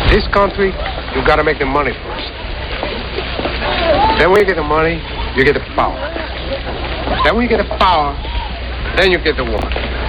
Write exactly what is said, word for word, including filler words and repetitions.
This country, you gotta make the money first. Then when you get the money, you get the power. Then when you get the power, then you get the woman.